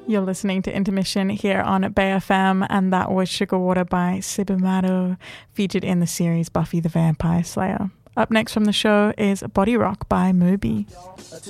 You're listening to Intermission here on Bay FM, and that was Sugar Water by Subimaru, featured in the series Buffy the Vampire Slayer. Up next from the show is Body Rock by Moby.